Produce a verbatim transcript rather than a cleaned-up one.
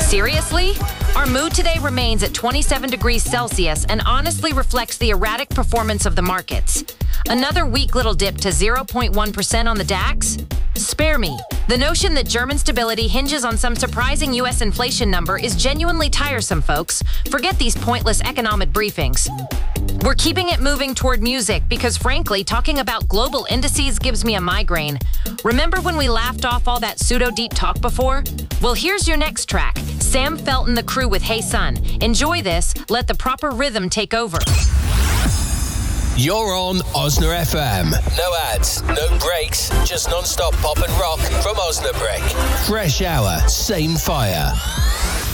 Seriously? Our mood today remains at twenty-seven degrees Celsius and honestly reflects the erratic performance of the markets. Another weak little dip to zero point one percent on the DAX? Spare me. The notion that German stability hinges on some surprising U S inflation number is genuinely tiresome, folks. Forget these pointless economic briefings. We're keeping it moving toward music because, frankly, talking about global indices gives me a migraine. Remember when we laughed off all that pseudo-deep talk before? Well, here's your next track. Sam Felt and the Crew with Hey Son. Enjoy this. Let the proper rhythm take over. You're on Osna F M. No ads, no breaks, just non-stop pop and rock from Osnabrück. Fresh hour, same fire.